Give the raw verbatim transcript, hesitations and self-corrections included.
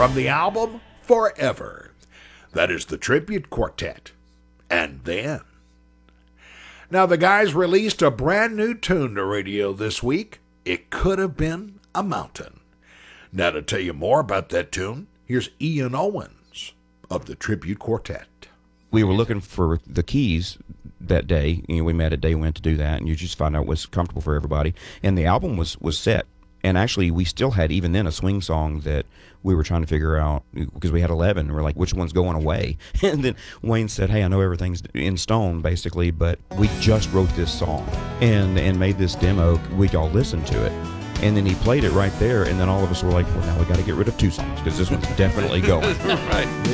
from the album Forever. That is the Tribute Quartet. And Then. Now, the guys released a brand new tune to radio this week. It Could Have Been a Mountain. Now, to tell you more about that tune, here's Ian Owens of the Tribute Quartet. We were looking for the keys that day. You know, we met a day went to do that, and you just find out what's comfortable for everybody. And the album was, was set. And actually, we still had, even then, a swing song that we were trying to figure out, because we had eleven. And we're like, which one's going away? And then Wayne said, hey, I know everything's in stone, basically, but we just wrote this song and, and made this demo. We all listened to it. And then he played it right there, and then all of us were like, well, now we got to get rid of two songs, because this one's definitely going. Right.